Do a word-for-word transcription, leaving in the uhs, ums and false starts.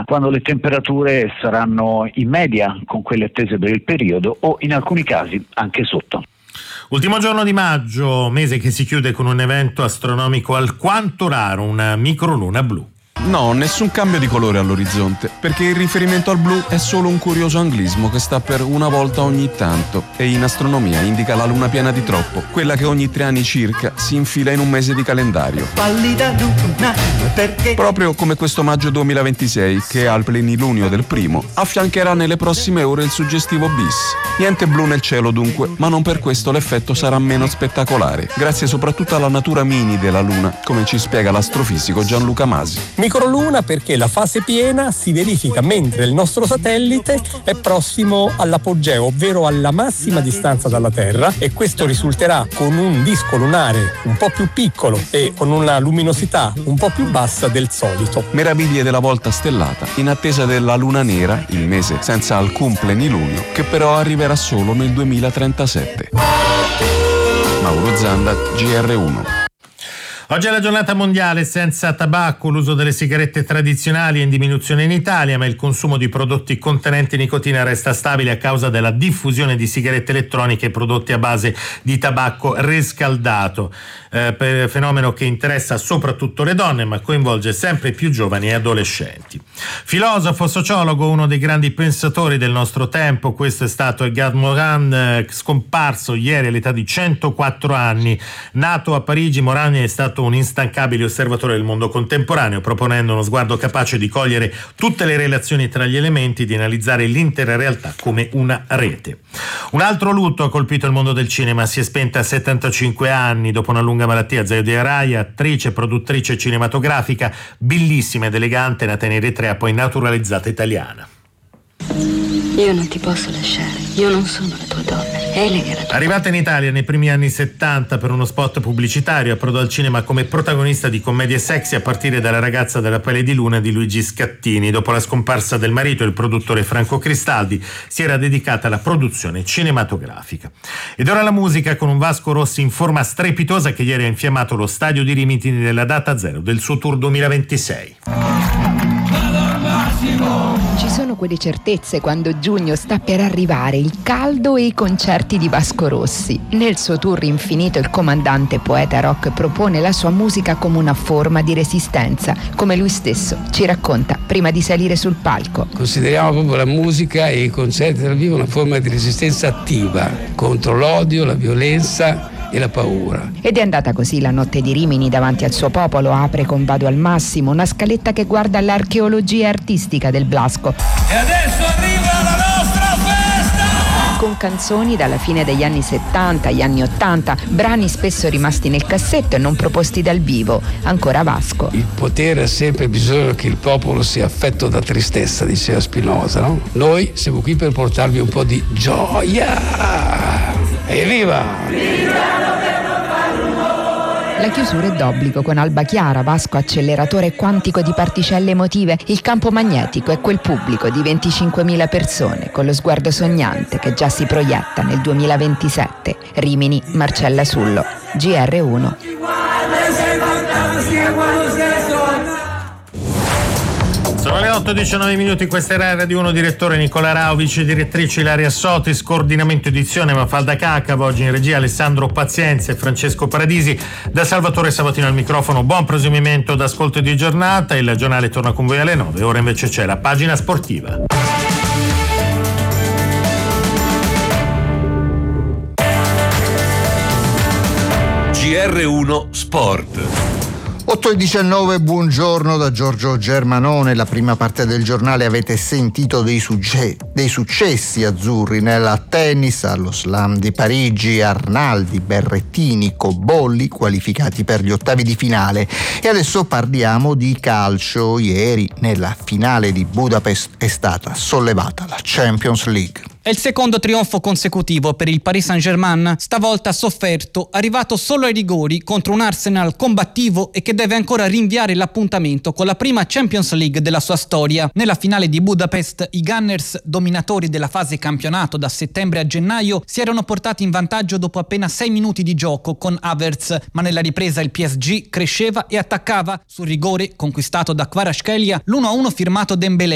quando le temperature saranno in media con quelle attese per il periodo o in alcuni casi anche sotto. Ultimo giorno di maggio, mese che si chiude con un evento astronomico alquanto raro, una microluna blu. No, nessun cambio di colore all'orizzonte, perché il riferimento al blu è solo un curioso anglismo che sta per una volta ogni tanto e in astronomia indica la luna piena di troppo, quella che ogni tre anni circa si infila in un mese di calendario. Pallida luna, perché? Proprio come questo maggio duemilaventisei che al plenilunio del primo affiancherà nelle prossime ore il suggestivo bis. Niente blu nel cielo dunque, ma non per questo l'effetto sarà meno spettacolare, grazie soprattutto alla natura mini della luna, come ci spiega l'astrofisico Gianluca Masi. Microluna perché la fase piena si verifica mentre il nostro satellite è prossimo all'apogeo, ovvero alla massima distanza dalla Terra, e questo risulterà con un disco lunare un po' più piccolo e con una luminosità un po' più bassa del solito. Meraviglie della volta stellata, in attesa della luna nera, il mese senza alcun plenilunio, che però arriverà solo nel duemilatrentasette. Mauro Zanda, G R uno. Oggi è la giornata mondiale senza tabacco, l'uso delle sigarette tradizionali è in diminuzione in Italia, ma il consumo di prodotti contenenti nicotina resta stabile a causa della diffusione di sigarette elettroniche e prodotti a base di tabacco riscaldato, eh, per fenomeno che interessa soprattutto le donne, ma coinvolge sempre più giovani e adolescenti. Filosofo, sociologo, uno dei grandi pensatori del nostro tempo, questo è stato Edgar Morin, eh, scomparso ieri all'età di centoquattro anni. Nato a Parigi, Morin è stato un instancabile osservatore del mondo contemporaneo, proponendo uno sguardo capace di cogliere tutte le relazioni tra gli elementi, di analizzare l'intera realtà come una rete. Un altro lutto ha colpito il mondo del cinema, si è spenta a settantacinque anni dopo una lunga malattia. Zaida Rai, attrice, produttrice cinematografica, bellissima ed elegante, nata in Eritrea, poi naturalizzata italiana. Io non ti posso lasciare, io non sono la tua donna. Arrivata in Italia nei primi anni settanta per uno spot pubblicitario, approdò al cinema come protagonista di commedie sexy a partire dalla Ragazza della pelle di luna di Luigi Scattini. Dopo la scomparsa del marito, il produttore Franco Cristaldi, si era dedicata alla produzione cinematografica. Ed ora la musica con un Vasco Rossi in forma strepitosa che ieri ha infiammato lo stadio di Rimini nella data zero del suo tour duemilaventisei. Ci sono quelle certezze quando giugno sta per arrivare, il caldo e i concerti di Vasco Rossi. Nel suo tour infinito il comandante poeta rock propone la sua musica come una forma di resistenza, come lui stesso ci racconta prima di salire sul palco. Consideriamo proprio la musica e i concerti dal vivo una forma di resistenza attiva contro l'odio, la violenza e la paura. Ed è andata così la notte di Rimini davanti al suo popolo. Apre con Vado al massimo, una scaletta che guarda all'archeologia artistica del Blasco. E adesso arriva la nostra festa! Con canzoni dalla fine degli anni settanta agli anni ottanta, brani spesso rimasti nel cassetto e non proposti dal vivo. Ancora Vasco. Il potere ha sempre bisogno che il popolo sia affetto da tristezza, diceva Spinoza, no? Noi siamo qui per portarvi un po' di gioia. Evviva! Viva! La chiusura è d'obbligo con Alba Chiara, Vasco acceleratore quantico di particelle emotive. Il campo magnetico è quel pubblico di venticinquemila persone con lo sguardo sognante che già si proietta nel duemilaventisette. Rimini, Marcella Sullo, G R uno. Sono le otto e diciannove minuti, questa era Radio uno, direttore Nicola Rao, vice direttrice Ilaria Sotis, coordinamento edizione Mafalda Cacavo, oggi in regia Alessandro Pazienza e Francesco Paradisi, da Salvatore Sabatino al microfono. Buon prosumimento d'ascolto di giornata, il giornale torna con voi alle nove, ora invece c'è la pagina sportiva. G R uno Sport. otto e diciannove, buongiorno da Giorgio Germanone. La prima parte del giornale avete sentito dei, sugge- dei successi azzurri nel tennis, allo slam di Parigi, Arnaldi, Berrettini, Cobolli qualificati per gli ottavi di finale. E adesso parliamo di calcio. Ieri nella finale di Budapest è stata sollevata la Champions League. È il secondo trionfo consecutivo per il Paris Saint-Germain, stavolta sofferto, arrivato solo ai rigori contro un Arsenal combattivo e che deve ancora rinviare l'appuntamento con la prima Champions League della sua storia. Nella finale di Budapest, i Gunners, dominatori della fase campionato da settembre a gennaio, si erano portati in vantaggio dopo appena sei minuti di gioco con Havertz, ma nella ripresa il P S G cresceva e attaccava. Sul rigore, conquistato da Kvaratskhelia, l'uno a uno firmato Dembélé